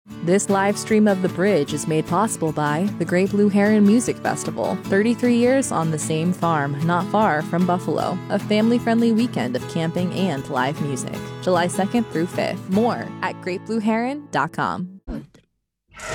This live stream of The Bridge is made possible by the Great Blue Heron Music Festival, 33 years on the same farm, not far from Buffalo. A family-friendly weekend of camping and live music, July 2nd through 5th. More at greatblueheron.com.